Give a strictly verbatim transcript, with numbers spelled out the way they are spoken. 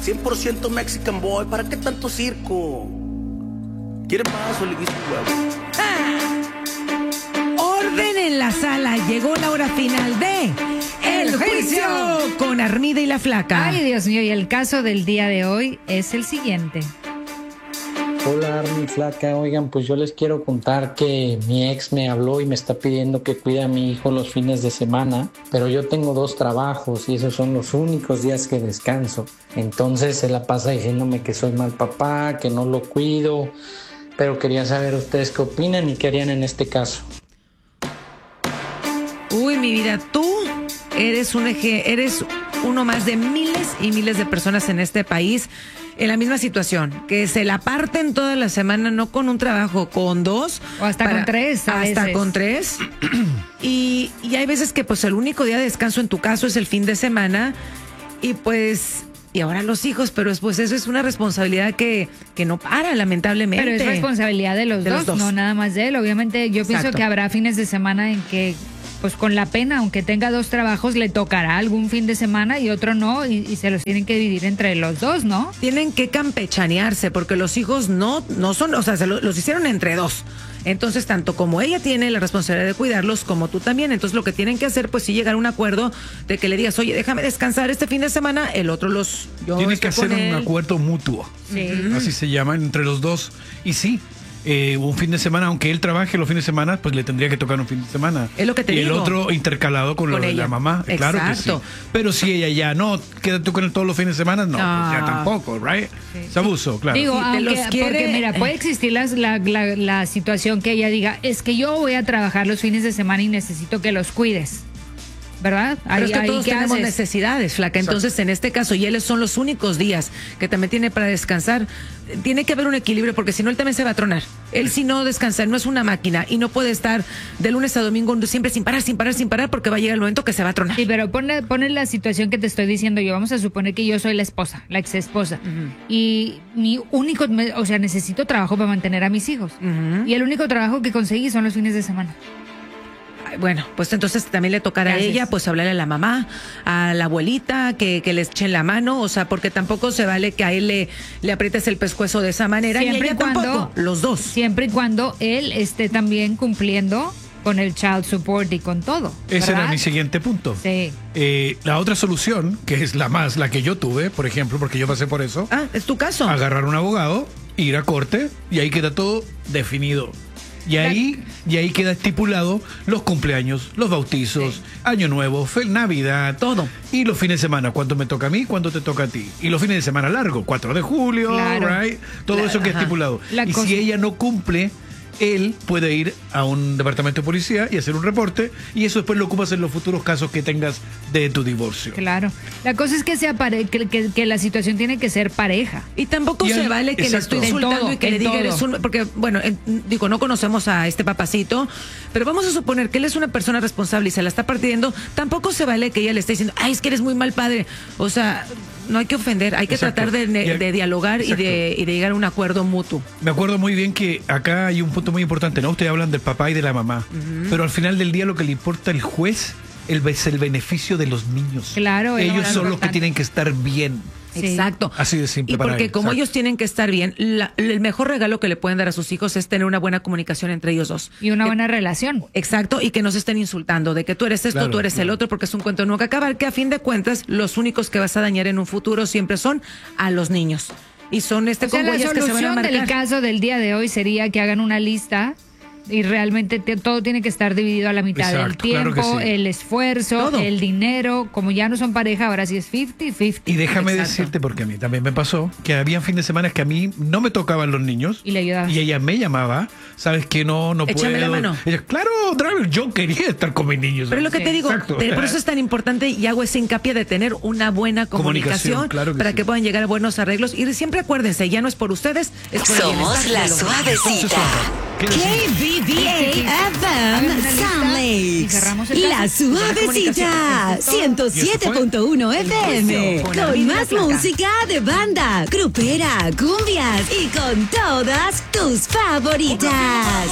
cien por ciento Mexican boy, ¿para qué tanto circo? ¿Quieren más o le guiso huevo? Orden en la sala, llegó la hora final de El Juicio con Armida y la Flaca. Ay, Dios mío, y el caso del día de hoy es el siguiente. Hola, Armi, Flaca. Oigan, pues yo les quiero contar que mi ex me habló y me está pidiendo que cuide a mi hijo los fines de semana, pero yo tengo dos trabajos y esos son los únicos días que descanso. Entonces se la pasa diciéndome que soy mal papá, que no lo cuido, pero quería saber ustedes qué opinan y qué harían en este caso. Uy, mi vida, tú eres un eje, eres uno más de miles y miles de personas en este país en la misma situación, que se la parten toda la semana, no con un trabajo, con dos. O hasta para, con tres. A hasta veces. con tres. y, y hay veces que pues el único día de descanso en tu caso es el fin de semana. Y pues, y ahora los hijos, pero pues eso es una responsabilidad que, que no para, lamentablemente. Pero es responsabilidad de los, de dos, los dos, no nada más de él. Obviamente yo Exacto. pienso que habrá fines de semana en que, pues con la pena, aunque tenga dos trabajos, le tocará algún fin de semana y otro no, y, y se los tienen que dividir entre los dos, ¿no? Tienen que campechanearse, porque los hijos no, no son, o sea, se lo, los hicieron entre dos. Entonces, tanto como ella tiene la responsabilidad de cuidarlos, como tú también. Entonces, lo que tienen que hacer, pues sí, llegar a un acuerdo de que le digas, oye, déjame descansar este fin de semana, el otro los... Tiene que hacer un acuerdo mutuo. Sí. Así se llama, entre los dos. Y sí, eh, un fin de semana, aunque él trabaje los fines de semana, pues le tendría que tocar un fin de semana. Es lo que te y digo. Y el otro intercalado con, con lo de la mamá. Exacto. Claro que sí. Pero si ella ya no, quédate tú con él todos los fines de semana, no, no. Pues ya tampoco, ¿right? Sí. Es abuso, claro. Digo, si aunque, los quiere... porque mira, puede existir la, la, la, la situación que ella diga, es que yo voy a trabajar los fines de semana y necesito que los cuides. ¿Verdad? Pero es que todos tenemos haces? necesidades, Flaca. Entonces, Exacto. en este caso, y él son los únicos días que también tiene para descansar. Tiene que haber un equilibrio, porque si no, él también se va a tronar. Él, si no descansa, no es una máquina y no puede estar de lunes a domingo siempre sin parar, sin parar, sin parar, porque va a llegar el momento que se va a tronar. Sí, pero pone, pone la situación que te estoy diciendo yo. Vamos a suponer que yo soy la esposa, la ex esposa. Uh-huh. Y mi único, o sea, necesito trabajo para mantener a mis hijos. Uh-huh. Y el único trabajo que conseguí son los fines de semana. Bueno, pues entonces también le tocará Gracias. a ella, pues hablarle a la mamá, a la abuelita, que, que les echen la mano, o sea, porque tampoco se vale que a él le, le aprietes el pescuezo de esa manera, siempre y a ella y cuando, tampoco, los dos. Siempre y cuando él esté también cumpliendo con el child support y con todo. Ese ¿verdad? era mi siguiente punto. Sí. Eh, la otra solución, que es la más, la que yo tuve, por ejemplo, porque yo pasé por eso. Ah, ¿es tu caso? Agarrar un abogado, ir a corte, y ahí queda todo definido. Y ahí, y ahí queda estipulado los cumpleaños, los bautizos, sí. Año Nuevo, Fel, Navidad. Todo. Y los fines de semana, cuánto me toca a mí, cuánto te toca a ti. Y los fines de semana largo, cuatro de julio, claro. right? Todo La, eso que es estipulado. La y cosa... si ella no cumple, él puede ir a un departamento de policía y hacer un reporte, y eso después lo ocupas en los futuros casos que tengas de tu divorcio. Claro. La cosa es que sea pare que, que, que la situación tiene que ser pareja. Y tampoco y se el, vale que exacto. le estoy insultando todo, y que le diga eres un... Porque, bueno, en, digo, no conocemos a este papacito, pero vamos a suponer que él es una persona responsable y se la está partiendo. Tampoco se vale que ella le esté diciendo, ay, es que eres muy mal padre. O sea... No hay que ofender, hay que exacto. tratar de, de, de dialogar y de, y de llegar a un acuerdo mutuo. Me acuerdo muy bien que acá hay un punto muy importante, ¿no? Ustedes hablan del papá y de la mamá, uh-huh. pero al final del día lo que le importa al juez el, es el beneficio de los niños. Claro. Ellos son importante. los que tienen que estar bien. Sí. Exacto. Así de simple. Y porque para él. como Exacto. ellos tienen que estar bien, la, el mejor regalo que le pueden dar a sus hijos es tener una buena comunicación entre ellos dos. Y una que, buena relación. Exacto, y que no se estén insultando de que tú eres esto, claro, tú eres claro. el otro, porque es un cuento nunca acabar, que a fin de cuentas los únicos que vas a dañar en un futuro siempre son a los niños. Y son este o sea, con la que se van a marcar. Del caso del día de hoy sería que hagan una lista y realmente te, todo tiene que estar dividido a la mitad. Exacto, el tiempo, claro sí. el esfuerzo, todo. El dinero. Como ya no son pareja, ahora sí es cincuenta cincuenta. Y déjame Exacto. decirte, porque a mí también me pasó, que había fin de semana que a mí no me tocaban los niños. Y le ayudaba. Y ella me llamaba, ¿sabes qué? No, no Échame puedo. la mano. Ella, claro, Driver, yo quería estar con mis niños. Pero es lo que sí. te digo, Exacto. por eso es tan importante y hago ese hincapié de tener una buena comunicación, comunicación claro que para sí. que puedan llegar a buenos arreglos. Y siempre acuérdense, ya no es por ustedes, es por Somos el la suavecita. K B B A F M Sound Lakes. La suavecita. ciento siete punto uno F M. Con más música de banda, grupera, cumbias y con todas tus favoritas.